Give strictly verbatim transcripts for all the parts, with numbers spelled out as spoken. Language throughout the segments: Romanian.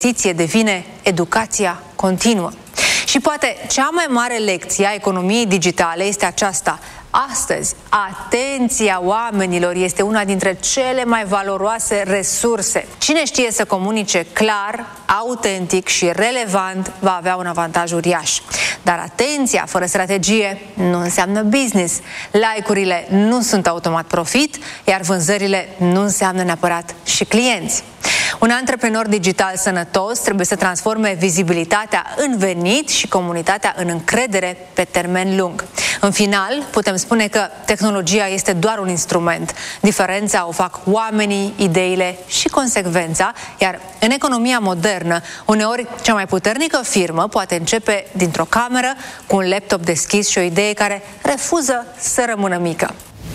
investiție devine educația continuă. Și poate cea mai mare lecție a economiei digitale este aceasta. Astăzi, atenția oamenilor este una dintre cele mai valoroase resurse. Cine știe să comunice clar, autentic și relevant va avea un avantaj uriaș. Dar atenția fără strategie nu înseamnă business. Like-urile nu sunt automat profit, iar vânzările nu înseamnă neapărat și clienți. Un antreprenor digital sănătos trebuie să transforme vizibilitatea în venit și comunitatea în încredere pe termen lung. În final, putem spune că tehnologia este doar un instrument. Diferența o fac oamenii, ideile și consecvența, iar în economia modernă, uneori cea mai puternică firmă poate începe dintr-o cameră cu un laptop deschis și o idee care refuză să rămână mică.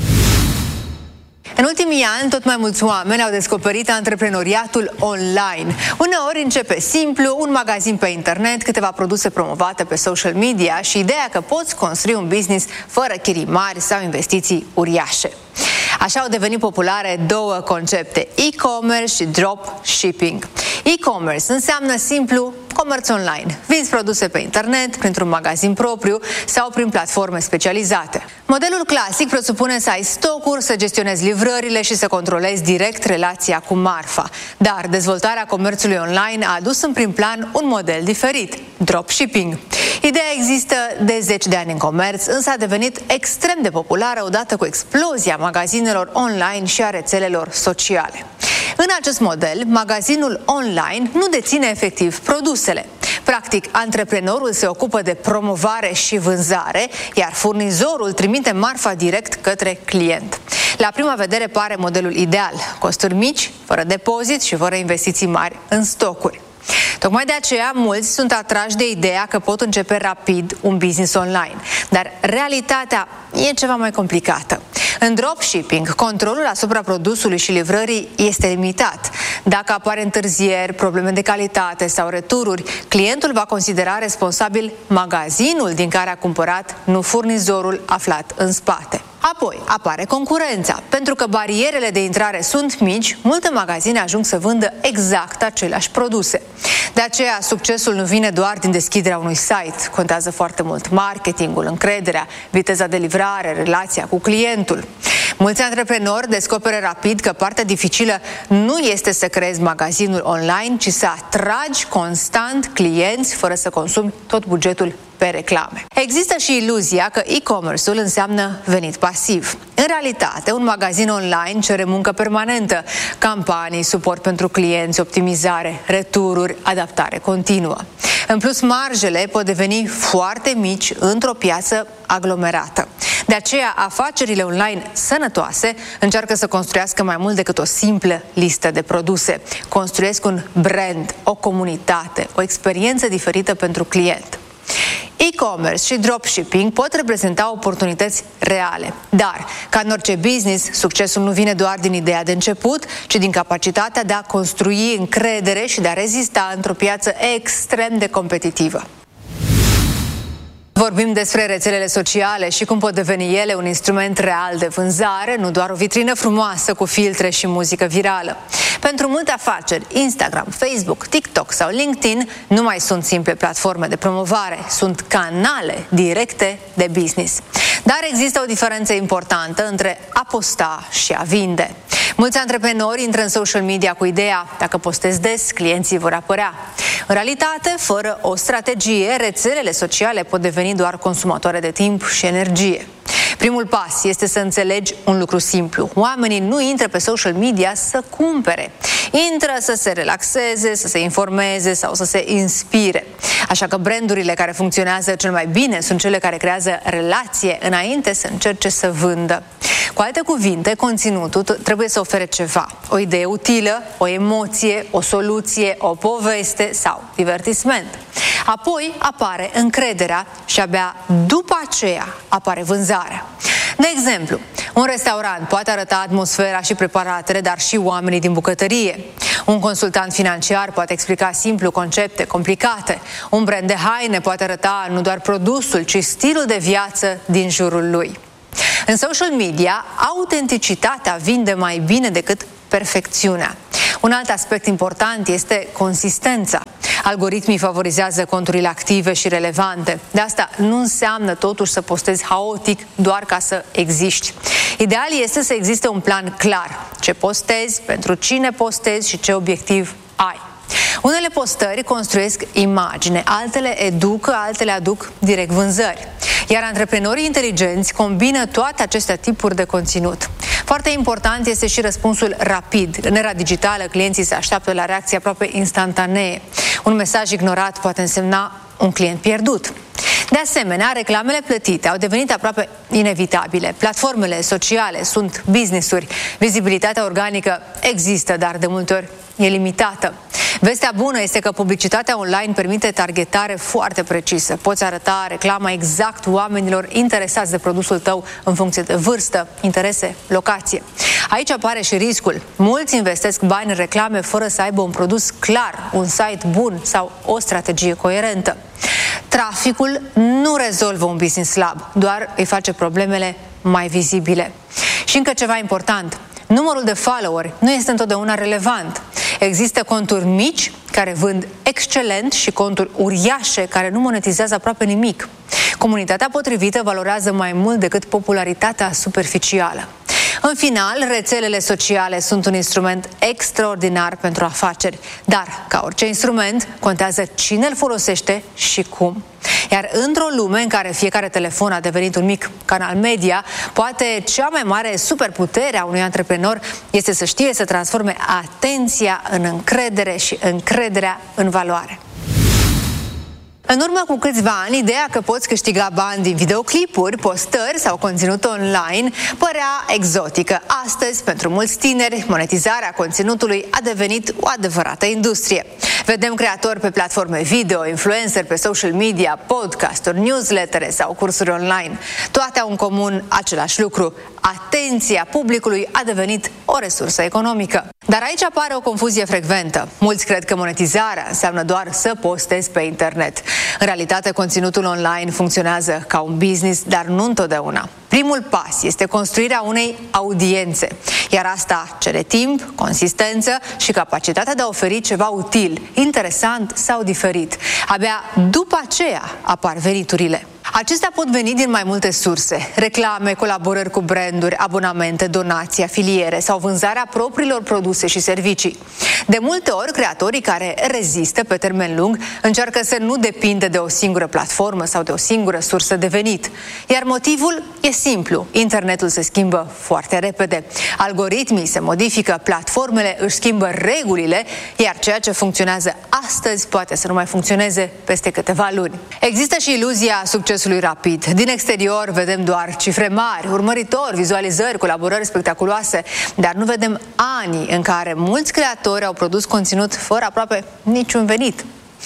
În ultimii ani, tot mai mulți oameni au descoperit antreprenoriatul online. Uneori începe simplu, un magazin pe internet, câteva produse promovate pe social media și ideea că poți construi un business fără chirii mari sau investiții uriașe. Așa au devenit populare două concepte, e-commerce și dropshipping. E-commerce înseamnă simplu comerț online. Vinzi produse pe internet, printr-un magazin propriu sau prin platforme specializate. Modelul clasic presupune să ai stocuri, să gestionezi livrările și să controlezi direct relația cu marfa. Dar dezvoltarea comerțului online a adus în prim plan un model diferit, dropshipping. Ideea există de zeci de ani în comerț, însă a devenit extrem de populară odată cu explozia magazinelor online și a rețelelor sociale. În acest model, magazinul online nu deține efectiv produsele. Practic, antreprenorul se ocupă de promovare și vânzare, iar furnizorul trimite marfa direct către client. La prima vedere pare modelul ideal, costuri mici, fără depozit și fără investiții mari în stocuri. Tocmai de aceea, mulți sunt atrași de ideea că pot începe rapid un business online. Dar realitatea e ceva mai complicată. În dropshipping, controlul asupra produsului și livrării este limitat. Dacă apare întârzieri, probleme de calitate sau retururi, clientul va considera responsabil magazinul din care a cumpărat, nu furnizorul aflat în spate. Apoi apare concurența. Pentru că barierele de intrare sunt mici, multe magazine ajung să vândă exact aceleași produse. De aceea, succesul nu vine doar din deschiderea unui site. Contează foarte mult marketingul, încrederea, viteza de livrare, relația cu clientul. Mulți antreprenori descoperă rapid că partea dificilă nu este să creezi magazinul online, ci să atragi constant clienți fără să consumi tot bugetul pe reclame. Există și iluzia că e-commerce-ul înseamnă venit pasiv. În realitate, un magazin online cere muncă permanentă, campanii, suport pentru clienți, optimizare, retururi, adaptare continuă. În plus, marjele pot deveni foarte mici într-o piață aglomerată. De aceea, afacerile online sănătoase încearcă să construiască mai mult decât o simplă listă de produse. Construiesc un brand, o comunitate, o experiență diferită pentru client. E-commerce și dropshipping pot reprezenta oportunități reale, dar, ca în orice business, succesul nu vine doar din ideea de început, ci din capacitatea de a construi încredere și de a rezista într-o piață extrem de competitivă. Vorbim despre rețelele sociale și cum pot deveni ele un instrument real de vânzare, nu doar o vitrină frumoasă cu filtre și muzică virală. Pentru multe afaceri, Instagram, Facebook, TikTok sau LinkedIn nu mai sunt simple platforme de promovare, sunt canale directe de business. Dar există o diferență importantă între a posta și a vinde. Mulți antreprenori intră în social media cu ideea, dacă postez des, clienții vor apărea. În realitate, fără o strategie, rețelele sociale pot deveni doar consumatoare de timp și energie. Primul pas este să înțelegi un lucru simplu. Oamenii nu intră pe social media să cumpere. Intră să se relaxeze, să se informeze sau să se inspire. Așa că brandurile care funcționează cel mai bine sunt cele care creează relație înainte să încerce să vândă. Cu alte cuvinte, conținutul trebuie să ofere ceva. O idee utilă, o emoție, o soluție, o poveste sau divertisment. Apoi apare încrederea și abia după aceea apare vânzarea. De exemplu, un restaurant poate arăta atmosfera și preparatele, dar și oamenii din bucătărie. Un consultant financiar poate explica simplu concepte complicate. Un brand de haine poate arăta nu doar produsul, ci stilul de viață din jurul lui. În social media, autenticitatea vinde mai bine decât perfecțiunea. Un alt aspect important este consistența. Algoritmii favorizează conturile active și relevante. De asta nu înseamnă totuși să postezi haotic doar ca să existi. Ideal este să existe un plan clar. Ce postezi, pentru cine postezi și ce obiectiv ai. Unele postări construiesc imagine, altele educă, altele aduc direct vânzări. Iar antreprenorii inteligenți combină toate aceste tipuri de conținut. Foarte important este și răspunsul rapid. În era digitală, clienții se așteaptă la reacții aproape instantanee. Un mesaj ignorat poate însemna un client pierdut. De asemenea, reclamele plătite au devenit aproape inevitabile. Platformele sociale sunt business-uri. Vizibilitatea organică există, dar de multe ori e limitată. Vestea bună este că publicitatea online permite targetare foarte precisă. Poți arăta reclama exact oamenilor interesați de produsul tău în funcție de vârstă, interese, locație. Aici apare și riscul. Mulți investesc bani în reclame fără să aibă un produs clar, un site bun sau o strategie coerentă. Traficul nu rezolvă un business slab, doar îi face problemele mai vizibile. Și încă ceva important. Numărul de followeri nu este întotdeauna relevant. Există conturi mici care vând excelent și conturi uriașe care nu monetizează aproape nimic. Comunitatea potrivită valorează mai mult decât popularitatea superficială. În final, rețelele sociale sunt un instrument extraordinar pentru afaceri, dar, ca orice instrument, contează cine îl folosește și cum. Iar într-o lume în care fiecare telefon a devenit un mic canal media, poate cea mai mare superputere a unui antreprenor este să știe să transforme atenția în încredere și încrederea în valoare. În urmă cu câțiva ani, ideea că poți câștiga bani din videoclipuri, postări sau conținut online părea exotică. Astăzi, pentru mulți tineri, monetizarea conținutului a devenit o adevărată industrie. Vedem creatori pe platforme video, influenceri pe social media, podcasturi, newslettere sau cursuri online. Toate au în comun același lucru. Atenția publicului a devenit o resursă economică. Dar aici apare o confuzie frecventă. Mulți cred că monetizarea înseamnă doar să postezi pe internet. În realitate, conținutul online funcționează ca un business, dar nu întotdeauna. Primul pas este construirea unei audiențe, iar asta cere timp, consistență și capacitatea de a oferi ceva util, interesant sau diferit. Abia după aceea apar veniturile. Acestea pot veni din mai multe surse: reclame, colaborări cu branduri, abonamente, donații, afiliere sau vânzarea propriilor produse și servicii. De multe ori, creatorii care rezistă pe termen lung încearcă să nu depindă de o singură platformă sau de o singură sursă de venit. Iar motivul e simplu. Internetul se schimbă foarte repede. Algoritmii se modifică, platformele își schimbă regulile, iar ceea ce funcționează astăzi poate să nu mai funcționeze peste câteva luni. Există și iluzia succesului rapid. Din exterior vedem doar cifre mari, urmăritori, vizualizări, colaborări spectaculoase, dar nu vedem anii în care mulți creatori au produs conținut fără aproape niciun venit.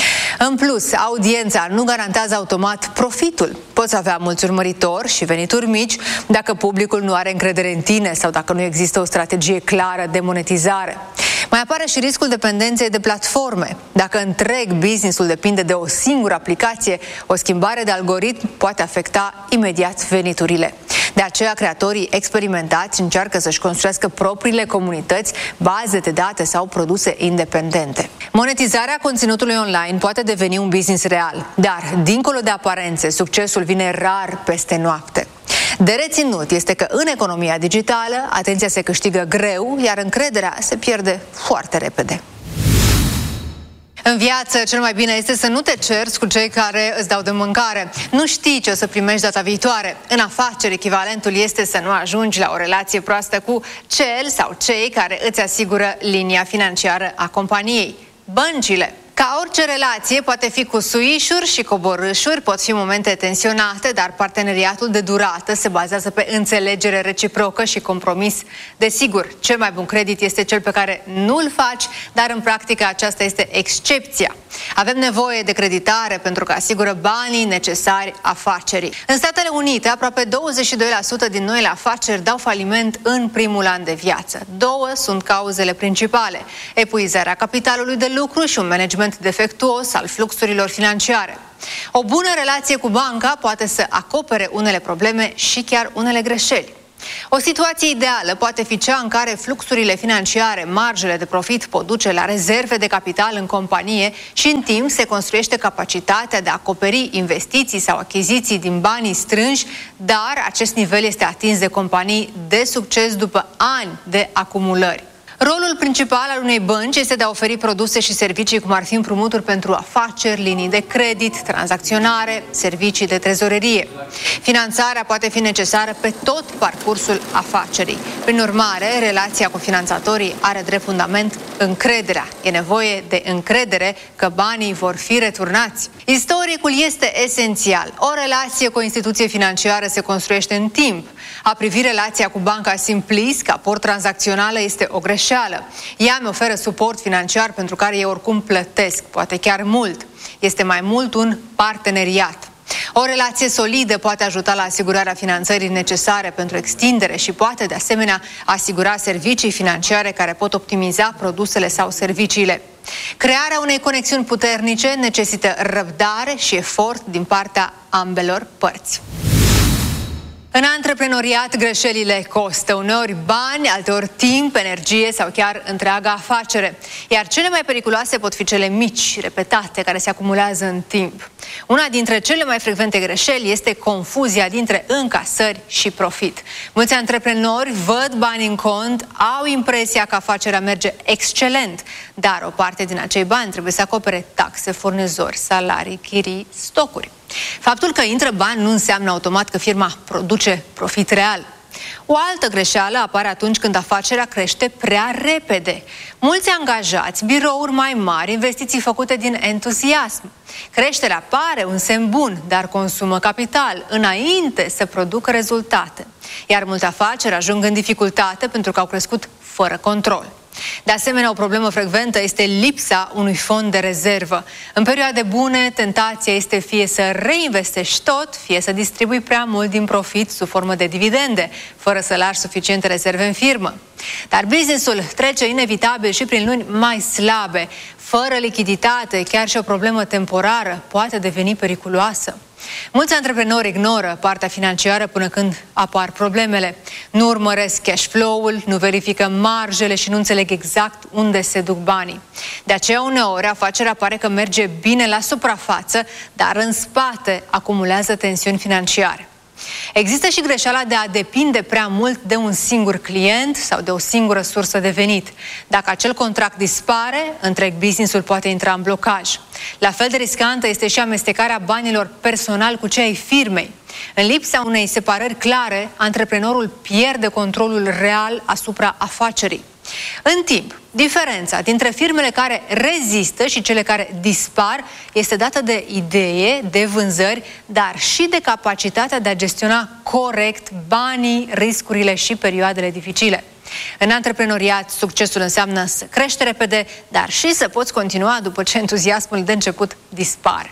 În plus, audiența nu garantează automat profitul. Poți avea mulți urmăritori și venituri mici dacă publicul nu are încredere în tine sau dacă nu există o strategie clară de monetizare. Mai apare și riscul dependenței de platforme. Dacă întreg business-ul depinde de o singură aplicație, o schimbare de algoritm poate afecta imediat veniturile. De aceea, creatorii experimentați încearcă să-și construiască propriile comunități, baze de date sau produse independente. Monetizarea conținutului online poate deveni un business real, dar, dincolo de aparențe, succesul vine rar peste noapte. De reținut este că în economia digitală atenția se câștigă greu, iar încrederea se pierde foarte repede. În viață, cel mai bine este să nu te cerți cu cei care îți dau de mâncare. Nu știi ce o să primești data viitoare. În afaceri, echivalentul este să nu ajungi la o relație proastă cu cel sau cei care îți asigură linia financiară a companiei. Băncile. Ca orice relație, poate fi cu suișuri și coborâșuri, pot fi momente tensionate, dar parteneriatul de durată se bazează pe înțelegere reciprocă și compromis. Desigur, cel mai bun credit este cel pe care nu-l faci, dar în practică aceasta este excepția. Avem nevoie de creditare pentru că asigură banii necesari afacerii. În Statele Unite, aproape douăzeci și doi la sută din noile afaceri dau faliment în primul an de viață. Două sunt cauzele principale: epuizarea capitalului de lucru și un management defectuos al fluxurilor financiare. O bună relație cu banca poate să acopere unele probleme și chiar unele greșeli. O situație ideală poate fi cea în care fluxurile financiare, marjele de profit pot duce la rezerve de capital în companie și în timp se construiește capacitatea de a acoperi investiții sau achiziții din banii strânși, dar acest nivel este atins de companii de succes după ani de acumulări. Rolul principal al unei bănci este de a oferi produse și servicii cum ar fi împrumuturi pentru afaceri, linii de credit, tranzacționare, servicii de trezorerie. Finanțarea poate fi necesară pe tot parcursul afacerii. Prin urmare, relația cu finanțatorii are drept fundament încrederea. E nevoie de încredere că banii vor fi returnați. Istoricul este esențial. O relație cu o instituție financiară se construiește în timp. A privi relația cu banca Simplis ca port tranzacțională este o greșeală. Ea mi oferă suport financiar pentru care eu oricum plătesc, poate chiar mult. Este mai mult un parteneriat. O relație solidă poate ajuta la asigurarea finanțării necesare pentru extindere și poate, de asemenea, asigura servicii financiare care pot optimiza produsele sau serviciile. Crearea unei conexiuni puternice necesită răbdare și efort din partea ambelor părți. În antreprenoriat, greșelile costă uneori bani, alteori timp, energie sau chiar întreaga afacere. Iar cele mai periculoase pot fi cele mici, repetate, care se acumulează în timp. Una dintre cele mai frecvente greșeli este confuzia dintre încasări și profit. Mulți antreprenori văd bani în cont, au impresia că afacerea merge excelent, dar o parte din acei bani trebuie să acopere taxe, furnizori, salarii, chirii, stocuri. Faptul că intră bani nu înseamnă automat că firma produce profit real. O altă greșeală apare atunci când afacerea crește prea repede. Mulți angajați, birouri mai mari, investiții făcute din entuziasm. Creșterea pare un semn bun, dar consumă capital înainte să producă rezultate. Iar multe afaceri ajung în dificultate pentru că au crescut fără control. De asemenea, o problemă frecventă este lipsa unui fond de rezervă. În perioade bune, tentația este fie să reinvestești tot, fie să distribui prea mult din profit sub formă de dividende, fără să lași suficiente rezerve în firmă. Dar businessul trece inevitabil și prin luni mai slabe. Fără lichiditate, chiar și o problemă temporară poate deveni periculoasă. Mulți antreprenori ignoră partea financiară până când apar problemele. Nu urmăresc cash flow-ul, nu verifică marjele și nu înțeleg exact unde se duc banii. De aceea, uneori, afacerea pare că merge bine la suprafață, dar în spate acumulează tensiuni financiare. Există și greșeala de a depinde prea mult de un singur client sau de o singură sursă de venit. Dacă acel contract dispare, întreg business-ul poate intra în blocaj. La fel de riscantă este și amestecarea banilor personal cu cei ai firmei. În lipsa unei separări clare, antreprenorul pierde controlul real asupra afacerii. În timp, diferența dintre firmele care rezistă și cele care dispar este dată de idee, de vânzări, dar și de capacitatea de a gestiona corect banii, riscurile și perioadele dificile. În antreprenoriat, succesul înseamnă să crești repede, dar și să poți continua după ce entuziasmul de început dispare.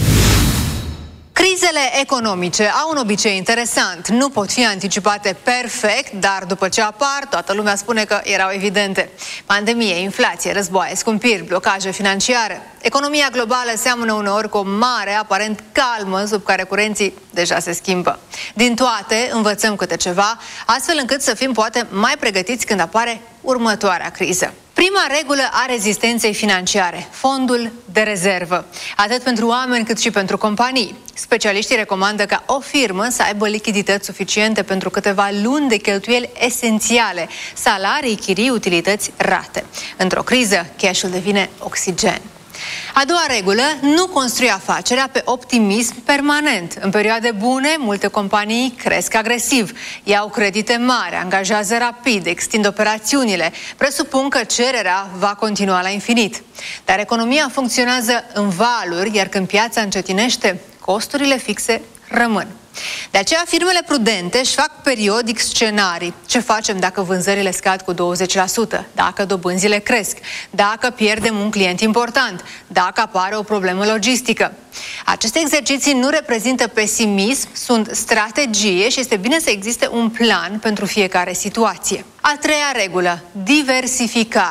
Crizele economice au un obicei interesant. Nu pot fi anticipate perfect, dar după ce apar, toată lumea spune că erau evidente. Pandemie, inflație, războaie, scumpiri, blocaje financiare. Economia globală seamănă uneori cu o mare, aparent calmă, sub care curenții deja se schimbă. Din toate, învățăm câte ceva, astfel încât să fim poate mai pregătiți când apare următoarea criză. Prima regulă a rezistenței financiare, fondul de rezervă, atât pentru oameni cât și pentru companii. Specialiștii recomandă ca o firmă să aibă lichidități suficiente pentru câteva luni de cheltuieli esențiale, salarii, chirii, utilități, rate. Într-o criză, cash-ul devine oxigen. A doua regulă, nu construi afacerea pe optimism permanent. În perioade bune, multe companii cresc agresiv, iau credite mari, angajează rapid, extind operațiunile, presupun că cererea va continua la infinit. Dar economia funcționează în valuri, iar când piața încetinește, costurile fixe rămân. De aceea, firmele prudente își fac periodic scenarii. Ce facem dacă vânzările scad cu douăzeci la sută? Dacă dobânzile cresc? Dacă pierdem un client important? Dacă apare o problemă logistică? Aceste exerciții nu reprezintă pesimism, sunt strategie și este bine să existe un plan pentru fiecare situație. A treia regulă, diversificarea.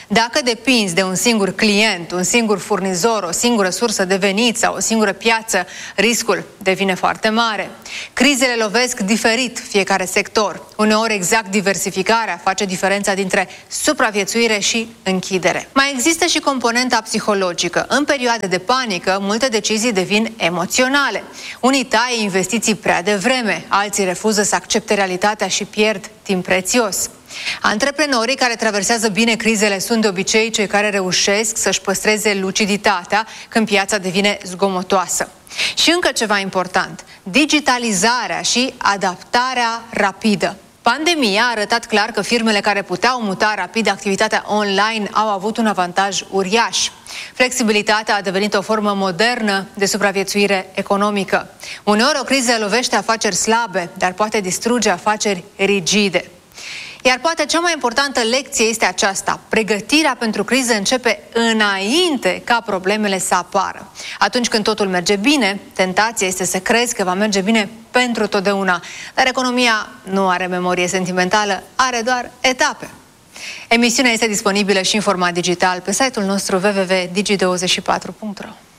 Dacă depinzi de un singur client, un singur furnizor, o singură sursă de venit sau o singură piață, riscul devine foarte mare. Crizele lovesc diferit fiecare sector. Uneori exact diversificarea face diferența dintre supraviețuire și închidere. Mai există și componenta psihologică. În perioade de panică, multe decizii devin emoționale. Unii taie investiții prea devreme, alții refuză să accepte realitatea și pierd timp prețios. Antreprenorii care traversează bine crizele sunt de obicei cei care reușesc să-și păstreze luciditatea când piața devine zgomotoasă. Și încă ceva important, digitalizarea și adaptarea rapidă. Pandemia a arătat clar că firmele care puteau muta rapid activitatea online au avut un avantaj uriaș. Flexibilitatea a devenit o formă modernă de supraviețuire economică. Uneori o criză lovește afaceri slabe, dar poate distruge afaceri rigide. Iar poate cea mai importantă lecție este aceasta. Pregătirea pentru criză începe înainte ca problemele să apară. Atunci când totul merge bine, tentația este să crezi că va merge bine pentru totdeauna. Dar economia nu are memorie sentimentală, are doar etape. Emisiunea este disponibilă și în format digital pe site-ul nostru w w w punct digi douăzeci și patru punct r o.